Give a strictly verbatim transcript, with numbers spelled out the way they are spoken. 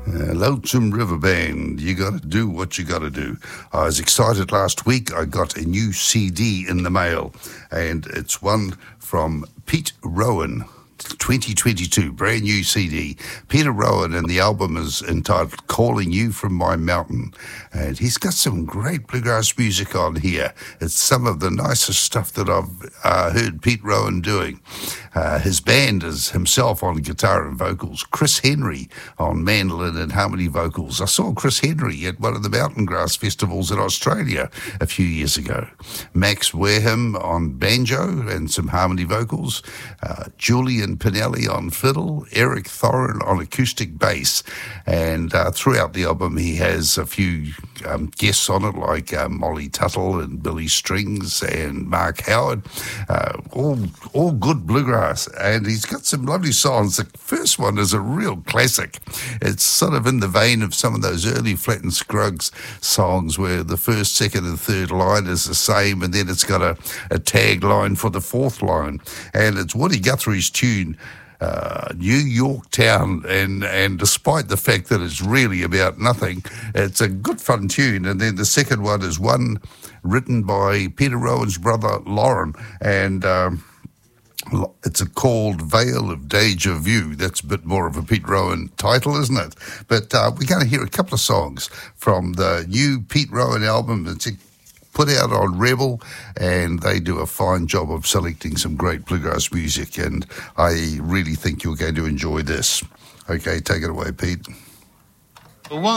Uh, Lonesome River Band, you got to do what you got to do. I was excited last week. I got a new C D in the mail, and it's one from Pete Rowan, twenty twenty-two, brand new C D. Peter Rowan, and the album is entitled Calling You From My Mountain. And he's got some great bluegrass music on here. It's some of the nicest stuff that I've uh, heard Pete Rowan doing. Uh, his band is himself on guitar and vocals, Chris Henry on mandolin and harmony vocals. I saw Chris Henry at one of the mountain grass festivals in Australia a few years ago. Max Wareham on banjo and some harmony vocals, uh, Julian Pinelli on fiddle, Eric Thorin on acoustic bass, and uh, throughout the album he has a few um, guests on it like uh, Molly Tuttle and Billy Strings and Mark Howard, uh, all all good bluegrass, and he's got some lovely songs. The first one is a real classic. It's sort of in the vein of some of those early Flat and Scruggs songs where the first, second and third line is the same, and then it's got a, a tagline for the fourth line, and it's Woody Guthrie's tune, Uh, New York Town, and and despite the fact that it's really about nothing, it's a good fun tune. And then the second one is one written by Peter Rowan's brother Lauren, and um, it's a called Veil of Deja Vu. That's a bit more of a Pete Rowan title, isn't it? But uh, we're going to hear a couple of songs from the new Pete Rowan album. It's a put out on Rebel, and they do a fine job of selecting some great bluegrass music, and I really think you're going to enjoy this. Okay, take it away, Pete. One